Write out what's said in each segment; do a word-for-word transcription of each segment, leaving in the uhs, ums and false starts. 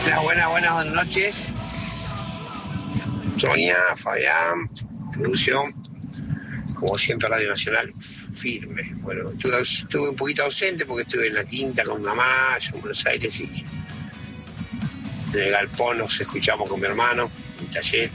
Buenas, buenas, buenas noches. Sonia, Fabián, producción, como siempre Radio Nacional, firme. Bueno, estuve, estuve un poquito ausente porque estuve en la quinta con mi mamá, allá en Buenos Aires, y en el galpón nos escuchamos con mi hermano, en el taller.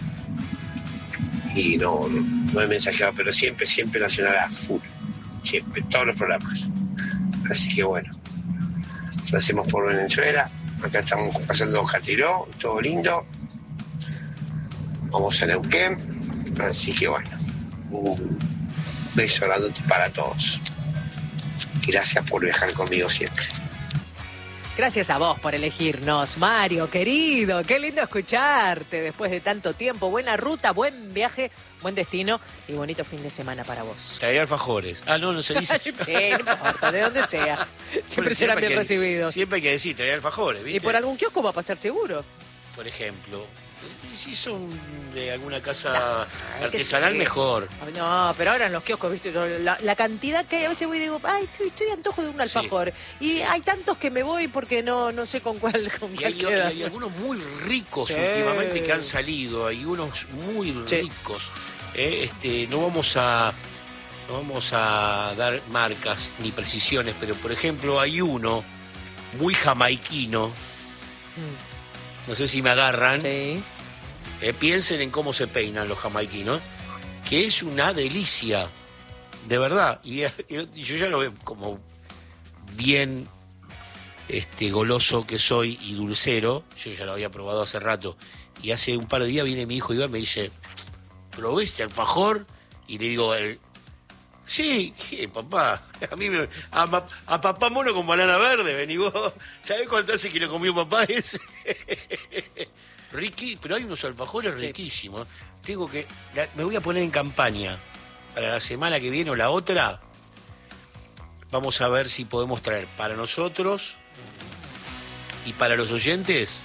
Y no, no, no he mensajeado, pero siempre, siempre Nacional a full. Siempre, todos los programas. Así que bueno, lo hacemos por Venezuela. Acá estamos pasando Catriló, todo lindo. Vamos a Neuquén. Así que bueno, un beso grandote para todos. Gracias por viajar conmigo siempre. Gracias a vos por elegirnos, Mario, querido. Qué lindo escucharte después de tanto tiempo. Buena ruta, buen viaje, buen destino y bonito fin de semana para vos. Traía alfajores. Ah, no, no se dice. Sí, no importa, de donde sea. Siempre Bueno, serán bien que, recibidos. Siempre hay que decir, traía alfajores, ¿viste? Y por algún kiosco va a pasar seguro. Por ejemplo. Y si son de alguna casa no, artesanal, sí. Mejor. No, pero ahora en los kioscos, viste, la, la cantidad que hay, a veces voy y digo, ay, estoy, estoy de antojo de un alfajor. Sí. Y hay tantos que me voy porque no, no sé con cuál, con y cuál hay, queda. hay algunos muy ricos sí. últimamente que han salido, hay unos muy sí. ricos. Eh, este, no vamos a no vamos a dar marcas ni precisiones, pero por ejemplo hay uno muy jamaiquino, mm. no sé si me agarran. Sí. Eh, piensen en cómo se peinan los jamaiquinos, que es una delicia, de verdad. Y, y yo ya lo veo como bien este, goloso que soy y dulcero. Yo ya lo había probado hace rato. Y hace un par de días viene mi hijo Iván y me dice, ¿probé este alfajor? Y le digo, el, sí, ¿qué, papá? A mí me, a, a papá mono con banana verde, vení vos. ¿Sabés cuánto hace que lo comió papá ese? Riqui, pero hay unos alfajores sí. riquísimos. Tengo que, la, me voy a poner en campaña para la semana que viene o la otra. Vamos a ver si podemos traer para nosotros y para los oyentes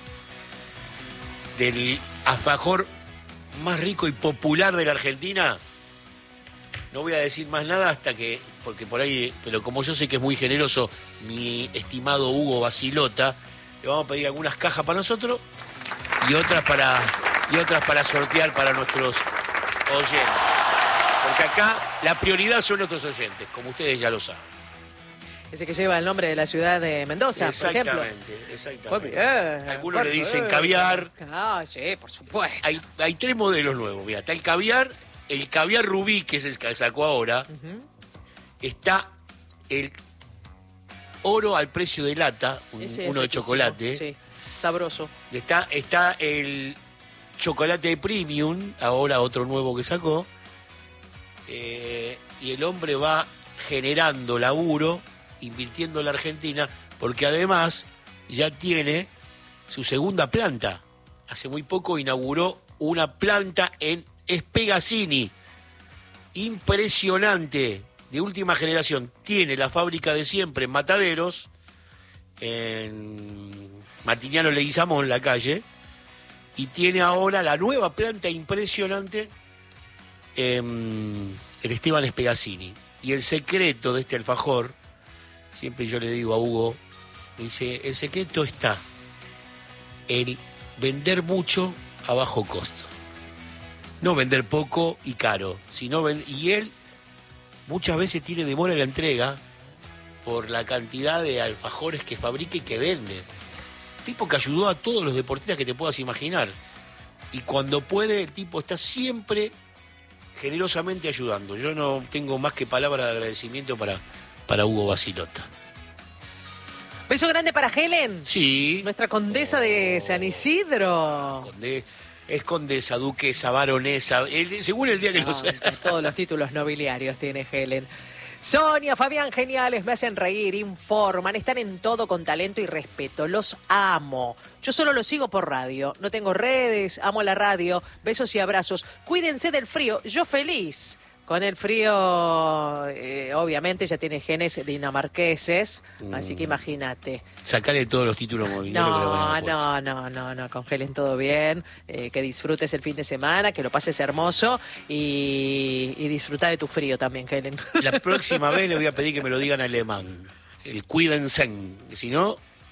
del alfajor más rico y popular de la Argentina. No voy a decir más nada hasta que, porque por ahí, pero como yo sé que es muy generoso mi estimado Hugo Basilota, le vamos a pedir algunas cajas para nosotros y otras para y otras para sortear para nuestros oyentes. Porque acá la prioridad son nuestros oyentes, como ustedes ya lo saben. Ese que lleva el nombre de la ciudad de Mendoza, por ejemplo. Exactamente, exactamente. Bien, algunos le dicen caviar. Ah, sí, por supuesto. Hay, hay tres modelos nuevos, mira, está el caviar, el caviar rubí, que es el que sacó ahora. Uh-huh. Está el oro al precio de lata, un, uno de chocolate. Sí, sabroso. Está, está el chocolate premium, ahora otro nuevo que sacó. Eh, y el hombre va generando laburo, invirtiendo en la Argentina, porque además ya tiene su segunda planta. Hace muy poco inauguró una planta en Espegazzini. Impresionante, de última generación. Tiene la fábrica de siempre en Mataderos, en Martiniano Leguizamón, la calle, y tiene ahora la nueva planta impresionante en el Esteban Espegazzini. Y el secreto de este alfajor, siempre yo le digo a Hugo, me dice, el secreto está en vender mucho a bajo costo. No vender poco y caro, sino vend- y él muchas veces tiene demora en la entrega por la cantidad de alfajores que fabrica y que vende. Tipo que ayudó a todos los deportistas que te puedas imaginar. Y cuando puede, el tipo está siempre generosamente ayudando. Yo no tengo más que palabras de agradecimiento para, para Hugo Basilota. Beso grande para Helen. Sí. Nuestra condesa oh. de San Isidro. Conde, es condesa, duquesa, baronesa, el, según el día que no, lo sea. Todos los títulos nobiliarios tiene Helen. Sonia, Fabián, geniales, me hacen reír, informan, están en todo con talento y respeto, los amo. Yo solo los sigo por radio, no tengo redes, amo la radio, besos y abrazos. Cuídense del frío, yo feliz. Con el frío, eh, obviamente ya tiene genes dinamarqueses, mm. así que imagínate. Sacale todos los títulos mobiliarios. No, que le no, no, no, no, con Helen todo bien, eh, que disfrutes el fin de semana, que lo pases hermoso y, y disfruta de tu frío también, Helen. La próxima vez le voy a pedir que me lo digan en alemán, el cuídense, si no,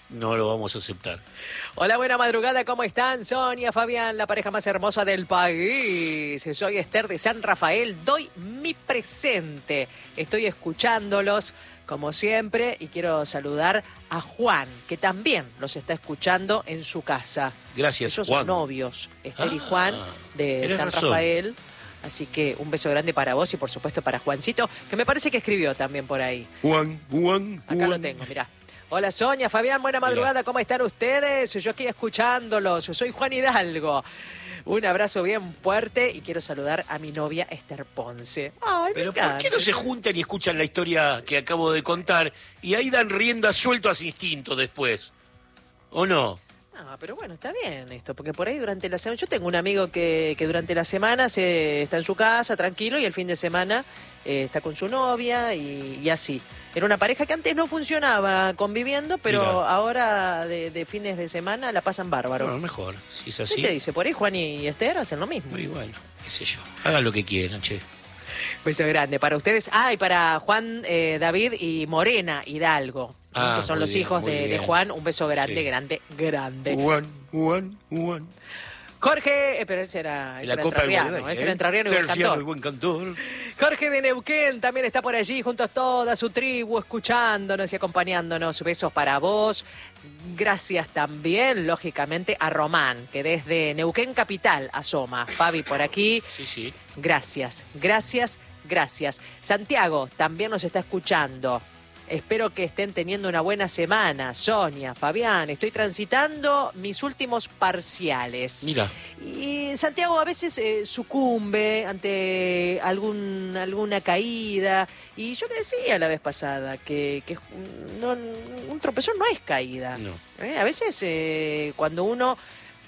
no lo vamos a aceptar. Hola, buena madrugada, ¿cómo están? Sonia, Fabián, la pareja más hermosa del país. Soy Esther de San Rafael, doy mi presente. Estoy escuchándolos, como siempre, y quiero saludar a Juan, que también los está escuchando en su casa. Gracias, Ellos Juan. son novios, Esther Ah, y Juan, de San razón. Rafael. Así que un beso grande para vos y por supuesto para Juancito, que me parece que escribió también por ahí. Juan, Juan, Juan. Acá lo tengo, mirá. Hola Sonia, Fabián, buena madrugada, Mirá. ¿cómo están ustedes? Yo aquí escuchándolos, soy Juan Hidalgo. Un abrazo bien fuerte y quiero saludar a mi novia Esther Ponce. Ay, me Pero ¿por encanta. qué no se juntan y escuchan la historia que acabo de contar y ahí dan rienda suelto a su instinto después? ¿O no? No, pero bueno, está bien esto, porque por ahí durante la semana... Yo tengo un amigo que, que durante la semana se está en su casa, tranquilo, y el fin de semana eh, está con su novia y, y así. Era una pareja que antes no funcionaba conviviendo, pero Mirá. ahora de, de fines de semana la pasan bárbaro. Bueno, mejor, si es ¿Qué así. te dice? Por ahí Juan y Esther hacen lo mismo. Muy bueno, qué sé yo. Hagan lo que quieran, che. Beso grande para ustedes. Ah, y para Juan, eh, David y Morena Hidalgo, Ah, que son muy los bien, hijos muy de, de bien. Juan. Un beso grande, Sí. grande, grande. Juan, Juan, Juan. Jorge, eh, pero ese era, ese La era Copa del entrerriano, Guaraní, ese ¿eh? era entrerriano y buen Terciano cantor. y buen cantor. Jorge de Neuquén también está por allí, junto a toda su tribu, escuchándonos y acompañándonos. Besos para vos. Gracias también, lógicamente, a Román, que desde Neuquén Capital asoma. Fabi por aquí. Sí, sí. Gracias, gracias, gracias. Santiago también nos está escuchando. Espero que estén teniendo una buena semana. Sonia, Fabián, estoy transitando mis últimos parciales. Mira. Y Santiago a veces eh, sucumbe ante algún, alguna caída. Y yo le decía la vez pasada que, que no, un tropezón no es caída. No. ¿Eh? A veces eh, cuando uno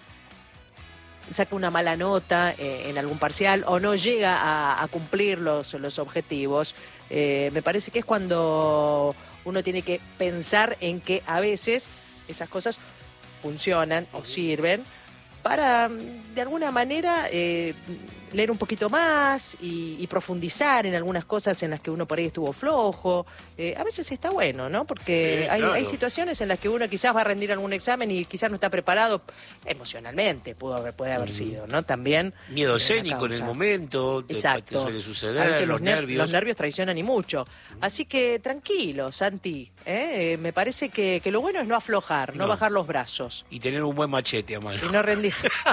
saca una mala nota eh, en algún parcial o no llega a, a cumplir los, los objetivos, eh, me parece que es cuando uno tiene que pensar en que a veces esas cosas funcionan o sirven para, de alguna manera, eh, leer un poquito más y, y profundizar en algunas cosas en las que uno por ahí estuvo flojo. Eh, a veces está bueno, ¿no? Porque Sí, hay, claro. hay situaciones en las que uno quizás va a rendir algún examen y quizás no está preparado emocionalmente, pudo haber, puede haber sido, ¿no? También. Miedo eh, escénico la en el causa. momento, te, Exacto. te suele A suceder, veces los, ner- nervios. Los nervios traicionan y mucho. Así que tranquilo, Santi. ¿eh? Eh, me parece que, que lo bueno es no aflojar, no, No. bajar los brazos. Y tener un buen machete a mano. Y no rendir.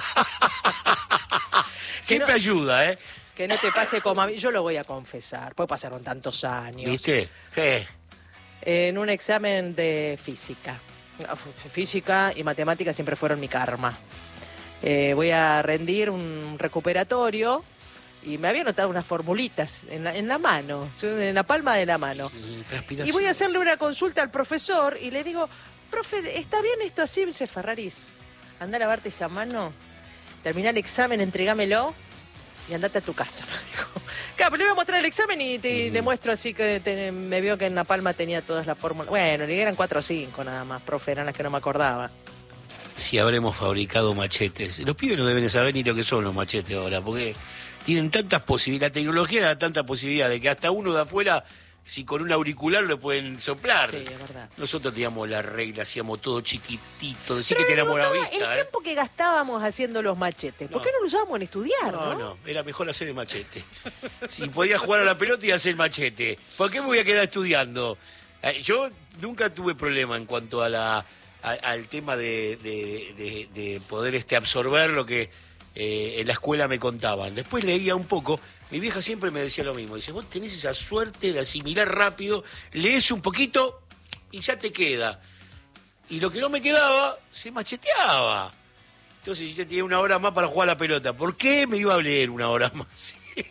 Siempre no- ayuda, ¿eh? Que no te pase como a mí. Yo lo voy a confesar, pues pasaron tantos años. ¿Viste? Eh, En un examen de física. F- Física y matemática siempre fueron mi karma. Eh, voy a rendir un recuperatorio y me había anotado unas formulitas en la, en la mano, en la palma de la mano. y transpiración. Y voy a hacerle una consulta al profesor y le digo, profe, ¿está bien esto así? Me dice, Ferraris, anda a lavarte esa mano, termina el examen, entregámelo y andate a tu casa, me dijo. Claro, pero le voy a mostrar el examen y te- le muestro así que te- me vio que en la palma tenía todas las fórmulas. Bueno, eran cuatro o cinco nada más, profe, eran las que no me acordaba. Si habremos fabricado machetes. Los pibes no deben saber ni lo que son los machetes ahora, porque tienen tantas posibilidades, la tecnología da tanta posibilidad de que hasta uno de afuera, si con un auricular lo pueden soplar. Sí, es verdad. Nosotros teníamos la regla, hacíamos todo chiquitito, decía Pero que me teníamos la gustaba vista, el ¿eh? tiempo que gastábamos haciendo los machetes. ¿Por No. qué no lo usábamos en estudiar, No, no? no, era mejor hacer el machete. Si podía jugar a la pelota y hacer el machete. ¿Por qué me voy a quedar estudiando? Eh, Yo nunca tuve problema en cuanto a la a- al tema de, de- de- de poder este absorber lo que eh, en la escuela me contaban. Después leía un poco. Mi vieja siempre me decía lo mismo. Dice, vos tenés esa suerte de asimilar rápido, lees un poquito y ya te queda. Y lo que no me quedaba, se macheteaba. Entonces yo tenía una hora más para jugar a la pelota. ¿Por qué me iba a leer una hora más?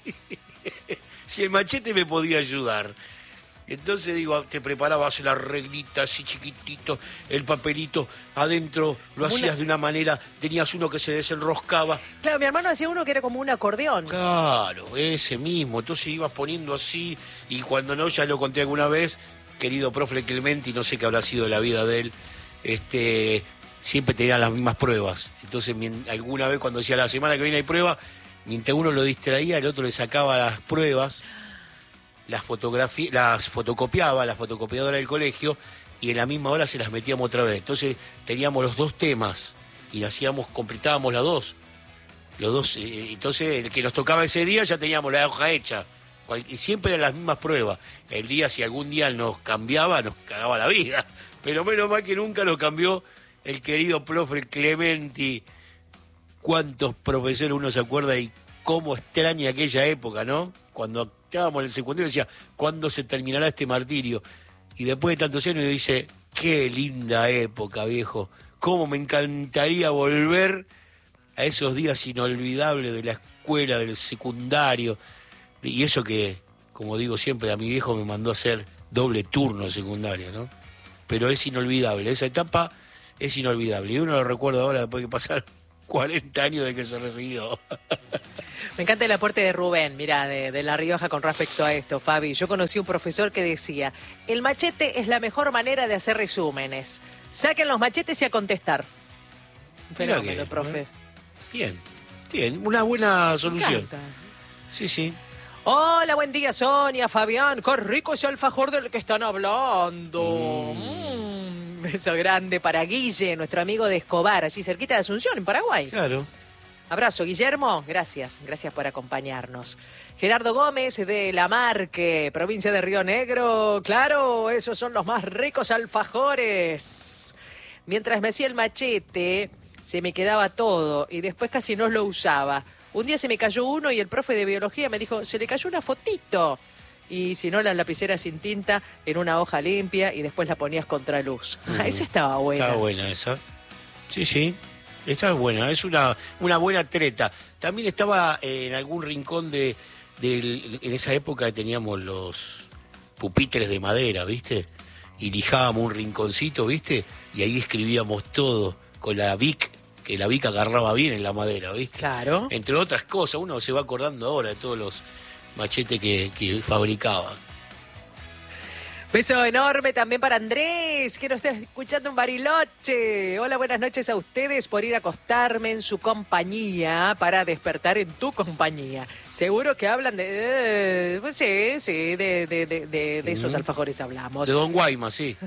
Si el machete me podía ayudar. Entonces digo, te preparabas la reglita así chiquitito, el papelito adentro, lo Como hacías una- de una manera, tenías uno que se desenroscaba. Claro, mi hermano hacía uno que era como un acordeón. Claro, ese mismo. Entonces ibas poniendo así y cuando no, ya lo conté alguna vez, querido profe Clementi, no sé qué habrá sido la vida de él, este, siempre tenía las mismas pruebas. Entonces mien- alguna vez cuando decía la semana que viene hay prueba, mientras uno lo distraía, el otro le sacaba las pruebas, las fotografías, las fotocopiaba, la fotocopiadora del colegio, y en la misma hora se las metíamos otra vez. Entonces teníamos los dos temas y hacíamos, completábamos las dos. Los dos, eh, entonces el que nos tocaba ese día ya teníamos la hoja hecha. Y siempre eran las mismas pruebas. El día, si algún día nos cambiaba, nos cagaba la vida. Pero menos mal que nunca nos cambió el querido profe Clementi. Cuántos profesores uno se acuerda y cómo extraña aquella época, ¿no? Cuando estábamos en el secundario decía, ¿cuándo se terminará este martirio? Y después de tantos años dice, qué linda época, viejo. Cómo me encantaría volver a esos días inolvidables de la escuela, del secundario. Y eso que, como digo siempre, a mi viejo me mandó a hacer doble turno de secundaria, ¿no? Pero es inolvidable, esa etapa es inolvidable. Y uno lo recuerda ahora después de pasar cuarenta años de que se recibió. Me encanta el aporte de Rubén, mira, de, de La Rioja con respecto a esto, Fabi. Yo conocí un profesor que decía, el machete es la mejor manera de hacer resúmenes. Saquen los machetes y a contestar. Un fenómeno, que, profe. ¿eh? Bien, bien, una buena solución. Sí, sí. Hola, buen día, Sonia, Fabián. Qué rico ese alfajor del que están hablando. Mm. Mm, beso grande para Guille, nuestro amigo de Escobar, allí cerquita de Asunción, en Paraguay. Claro. Abrazo, Guillermo. Gracias, gracias por acompañarnos. Gerardo Gómez de La Marque, provincia de Río Negro. Claro, esos son los más ricos alfajores. Mientras me hacía el machete, se me quedaba todo y después casi no lo usaba. Un día se me cayó uno y el profe de biología me dijo, se le cayó una fotito. Y si no, la lapicera sin tinta en una hoja limpia y después la ponías contra luz. Mm. Esa estaba buena. Estaba buena esa. Sí, sí. Esta es buena. Es una, una buena treta. También estaba eh, en algún rincón de, de... En esa época teníamos los pupitres de madera, ¿viste? Y lijábamos un rinconcito, ¿viste? Y ahí escribíamos todo con la Bic, que la Bic agarraba bien en la madera, ¿viste? Claro. Entre otras cosas, uno se va acordando ahora de todos los machetes que, que fabricaba. Beso enorme también para Andrés, que nos está escuchando en Bariloche. Hola, buenas noches a ustedes por ir a acostarme en su compañía para despertar en tu compañía. Seguro que hablan de... Eh, pues sí, sí, de, de, de, de, de esos alfajores hablamos. De Don Guayma, sí.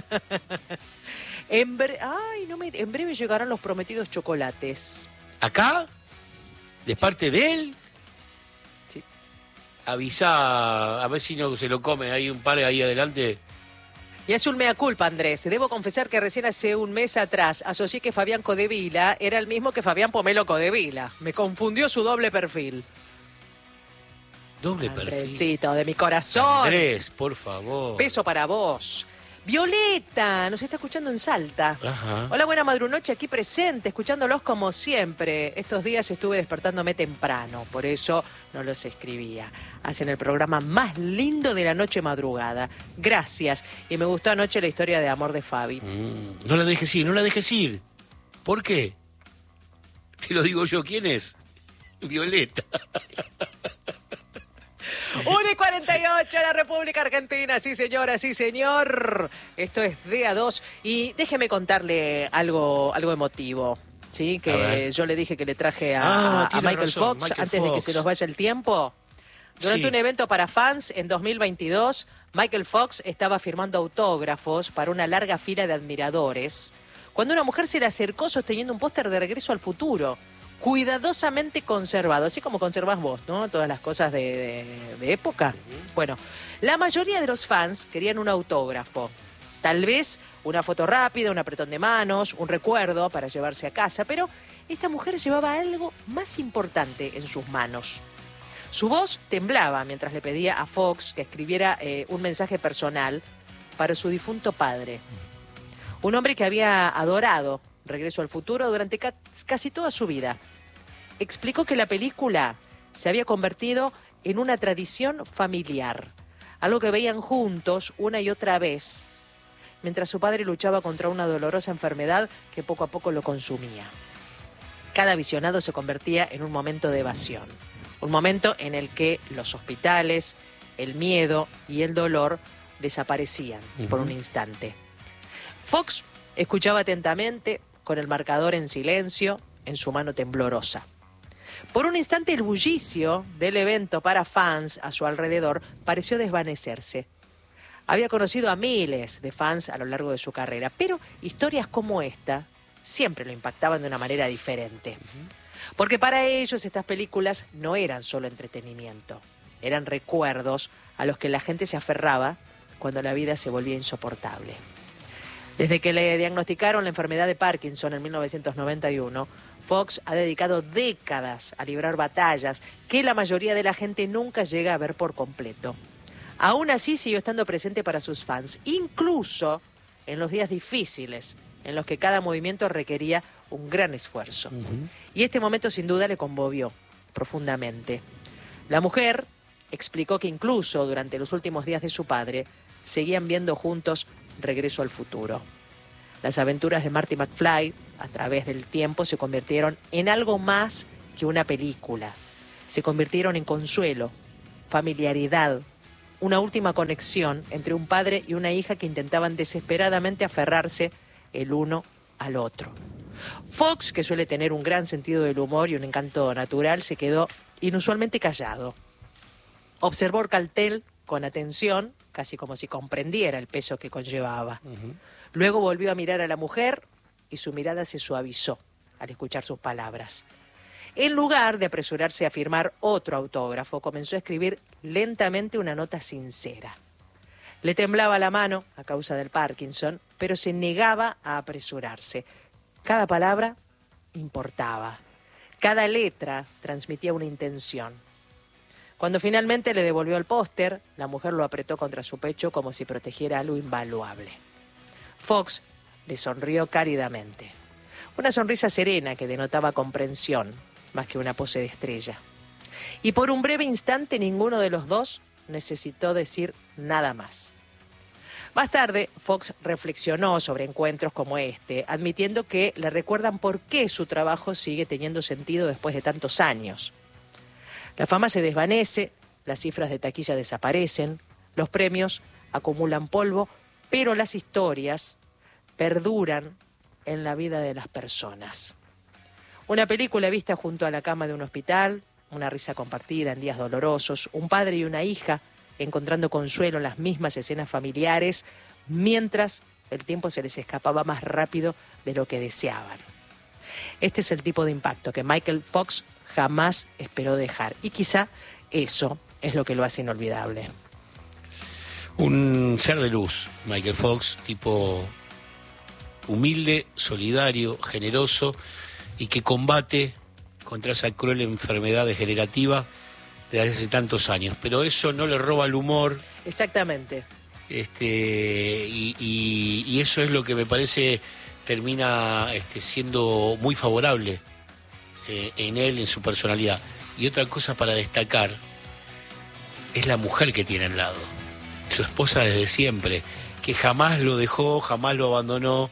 En, bre Ay, no me... en breve llegarán los prometidos chocolates. ¿Acá? ¿De parte de él? Sí. Avisa, a ver si no se lo comen. Hay un par ahí adelante. Y hace un mea culpa, Andrés. Debo confesar que recién hace un mes atrás asocié que Fabián Codevila era el mismo que Fabián Pomelo Codevila. Me confundió su doble perfil. Doble perfil. Andresito, de mi corazón. Andrés, por favor. Beso para vos. Violeta, nos está escuchando en Salta. Ajá. Hola, buena madrunoche, aquí presente, escuchándolos como siempre. Estos días estuve despertándome temprano, por eso no los escribía. Hacen el programa más lindo de la noche madrugada. Gracias. Y me gustó anoche la historia de amor de Fabi. Mm, no la dejes ir, no la dejes ir. ¿Por qué? Te lo digo yo, ¿quién es? Violeta. uno y cuarenta y ocho, la República Argentina, sí señora, sí señor. Esto es D A dos y déjeme contarle algo, algo emotivo, ¿sí? Que yo le dije que le traje a, ah, a Michael razón, Fox Michael antes Fox. de que se nos vaya el tiempo. Durante Sí. un evento para fans en dos mil veintidós, Michael Fox estaba firmando autógrafos para una larga fila de admiradores, cuando una mujer se le acercó sosteniendo un póster de Regreso al Futuro, cuidadosamente conservado, así como conservás vos, ¿no? Todas las cosas de, de, de época. Uh-huh. Bueno, la mayoría de los fans querían un autógrafo. Tal vez una foto rápida, un apretón de manos, un recuerdo para llevarse a casa, pero esta mujer llevaba algo más importante en sus manos. Su voz temblaba mientras le pedía a Fox que escribiera eh, un mensaje personal para su difunto padre. Un hombre que había adorado Regreso al Futuro durante ca- casi toda su vida. Explicó que la película se había convertido en una tradición familiar, algo que veían juntos una y otra vez, mientras su padre luchaba contra una dolorosa enfermedad que poco a poco lo consumía. Cada visionado se convertía en un momento de evasión, un momento en el que los hospitales, el miedo y el dolor desaparecían uh-huh. por un instante. Fox escuchaba atentamente, con el marcador en silencio, en su mano temblorosa. Por un instante el bullicio del evento para fans a su alrededor pareció desvanecerse. Había conocido a miles de fans a lo largo de su carrera, pero historias como esta siempre lo impactaban de una manera diferente. Porque para ellos estas películas no eran solo entretenimiento, eran recuerdos a los que la gente se aferraba cuando la vida se volvía insoportable. Desde que le diagnosticaron la enfermedad de Parkinson en mil novecientos noventa y uno, Fox ha dedicado décadas a librar batallas que la mayoría de la gente nunca llega a ver por completo. Aún así siguió estando presente para sus fans, incluso en los días difíciles, en los que cada movimiento requería un gran esfuerzo. Uh-huh. Y este momento sin duda le conmovió profundamente. La mujer explicó que incluso durante los últimos días de su padre, seguían viendo juntos Regreso al Futuro. Las aventuras de Marty McFly, a través del tiempo, se convirtieron en algo más que una película. Se convirtieron en consuelo, familiaridad, una última conexión entre un padre y una hija que intentaban desesperadamente aferrarse el uno al otro. Fox, que suele tener un gran sentido del humor y un encanto natural, se quedó inusualmente callado. Observó el cartel con atención, casi como si comprendiera el peso que conllevaba. Uh-huh. Luego volvió a mirar a la mujer y su mirada se suavizó al escuchar sus palabras. En lugar de apresurarse a firmar otro autógrafo, comenzó a escribir lentamente una nota sincera. Le temblaba la mano a causa del Parkinson, pero se negaba a apresurarse. Cada palabra importaba. Cada letra transmitía una intención. Cuando finalmente le devolvió el póster, la mujer lo apretó contra su pecho como si protegiera algo invaluable. Fox le sonrió cálidamente. Una sonrisa serena que denotaba comprensión, más que una pose de estrella. Y por un breve instante ninguno de los dos necesitó decir nada más. Más tarde, Fox reflexionó sobre encuentros como este, admitiendo que le recuerdan por qué su trabajo sigue teniendo sentido después de tantos años. La fama se desvanece, las cifras de taquilla desaparecen, los premios acumulan polvo, pero las historias perduran en la vida de las personas. Una película vista junto a la cama de un hospital, una risa compartida en días dolorosos, un padre y una hija encontrando consuelo en las mismas escenas familiares, mientras el tiempo se les escapaba más rápido de lo que deseaban. Este es el tipo de impacto que Michael Fox jamás esperó dejar, y quizá eso es lo que lo hace inolvidable. Un ser de luz, Michael Fox, tipo humilde, solidario, generoso y que combate contra esa cruel enfermedad degenerativa desde hace tantos años, pero eso no le roba el humor. Exactamente. Este, y, y, y eso es lo que me parece termina este, siendo muy favorable eh, en él, en su personalidad. Y otra cosa para destacar es la mujer que tiene al lado, su esposa desde siempre, que jamás lo dejó, jamás lo abandonó,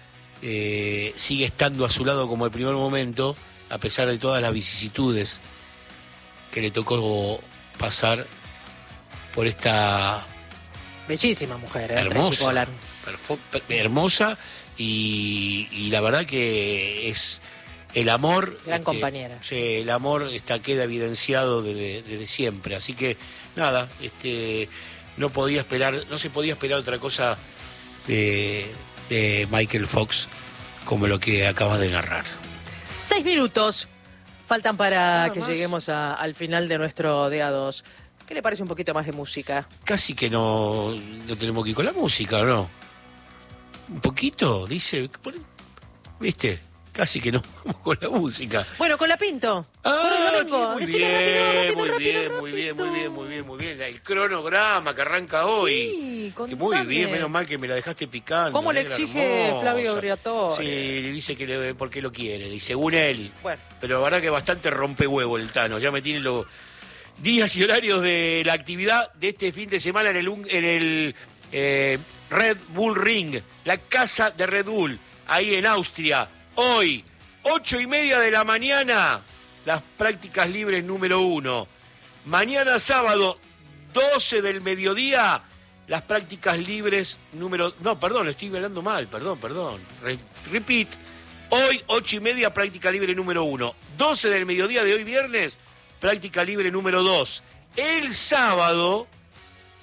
eh, sigue estando a su lado como el primer momento, a pesar de todas las vicisitudes que le tocó pasar por esta bellísima mujer, ¿eh? hermosa, perfo- hermosa y, y la verdad que es el amor, gran este, compañera. Sí, el amor está queda evidenciado desde, desde siempre, así que nada, este no podía esperar, no se podía esperar otra cosa de, de Michael Fox como lo que acabas de narrar. Seis minutos faltan para Nada que más. lleguemos a, al final de nuestro D A dos. ¿Qué le parece un poquito más de música? Casi que no, no tenemos que ir con la música, ¿no? Un poquito, dice, ¿viste? Casi que no vamos con la música. Bueno, con la Pinto. Ah, Corre, domingo. muy Decile bien, rápido, rápido, muy rápido, bien, rápido. muy bien, muy bien, muy bien, muy bien. El cronograma que arranca hoy. Sí, Que muy contame. bien, menos mal que me la dejaste picando. ¿Cómo le negra exige hermosa. Flavio Briatore? Sí, dice que le, porque lo quiere, dice, según él. Bueno. Pero la verdad que bastante rompehuevo el Tano. Ya me tiene los días y horarios de la actividad de este fin de semana en el, en el eh, Red Bull Ring, la casa de Red Bull, ahí en Austria. Hoy, ocho y media de la mañana, las prácticas libres número uno. Mañana sábado, doce del mediodía, las prácticas libres número... No, perdón, estoy hablando mal, perdón, perdón. Re- repeat. Hoy, ocho y media, práctica libre número uno. doce del mediodía de hoy viernes, práctica libre número dos. El sábado,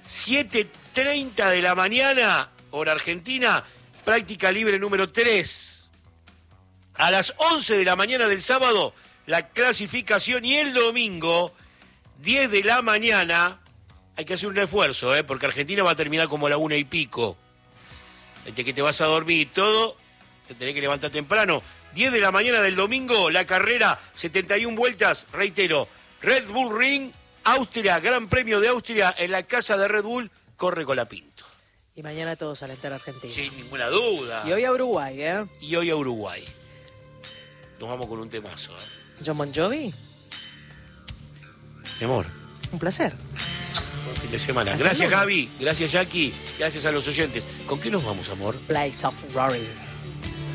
siete treinta de la mañana, hora argentina, práctica libre número tres. A las once de la mañana del sábado, la clasificación, y el domingo, diez de la mañana, hay que hacer un esfuerzo, ¿eh? Porque Argentina va a terminar como a la una y pico. Desde que te vas a dormir y todo, te tenés que levantar temprano. diez de la mañana del domingo, la carrera, setenta y una vueltas, reitero, Red Bull Ring, Austria, Gran Premio de Austria, en la casa de Red Bull, corre Colapinto. Y mañana todos alentar a Argentina. Sin ninguna duda. Y hoy a Uruguay, ¿eh? Y hoy a Uruguay. Nos vamos con un temazo, ¿eh? John Bon Jovi, Mi amor. un placer. Buen fin de semana. Gracias, Gaby. Gracias, Jackie. Gracias a los oyentes. ¿Con qué nos vamos, amor? Place of Glory.